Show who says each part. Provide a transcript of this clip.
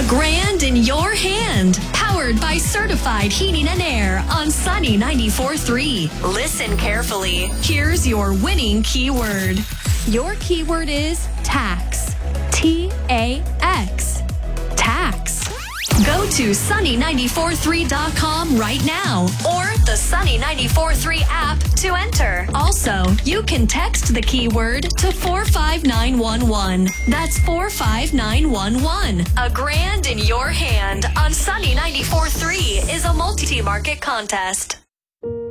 Speaker 1: A grand in your hand. Powered by Certified Heating and Air on Sunny 94.3. Listen carefully. Here's your winning keyword. Your keyword is tax. T-A-X. Tax. Go to sunny943.com right now or the Sunny 94.3 app to enter. Also, you can text the keyword to 45911. That's 45911. A grand in your hand on Sunny 94.3 is a multi-market contest.